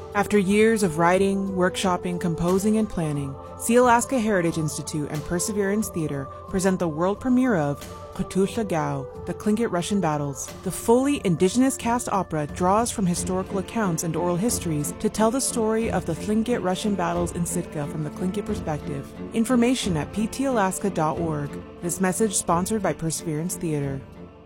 After years of writing, workshopping, composing, and planning, Sealaska Heritage Institute and Perseverance Theater present the world premiere of Kutuzla Gao, The Tlingit Russian Battles. The fully indigenous cast opera draws from historical accounts and oral histories to tell the story of the Tlingit Russian battles in Sitka from the Tlingit perspective. Information at ptalaska.org. This message sponsored by Perseverance Theater.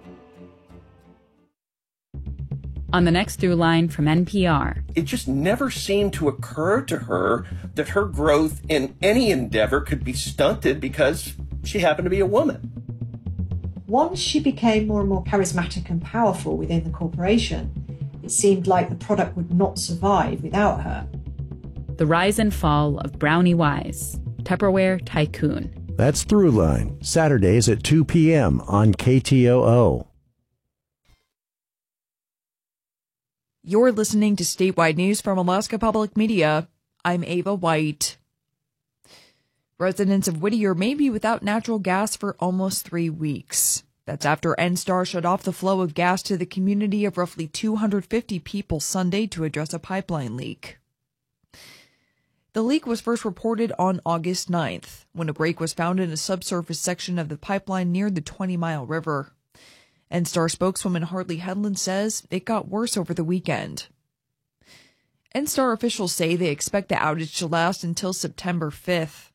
On the next Through Line from NPR. It just never seemed to occur to her that her growth in any endeavor could be stunted because she happened to be a woman. Once she became more and more charismatic and powerful within the corporation, it seemed like the product would not survive without her. The Rise and Fall of Brownie Wise, Tupperware Tycoon. That's Through Line, Saturdays at 2 p.m. on KTOO. You're listening to Statewide News from Alaska Public Media. I'm Ava White. Residents of Whittier may be without natural gas for almost 3 weeks. That's after NSTAR shut off the flow of gas to the community of roughly 250 people Sunday to address a pipeline leak. The leak was first reported on August 9th, when a break was found in a subsurface section of the pipeline near the 20 Mile River. NSTAR spokeswoman Hartley Hedlund says it got worse over the weekend. NSTAR officials say they expect the outage to last until September 5th.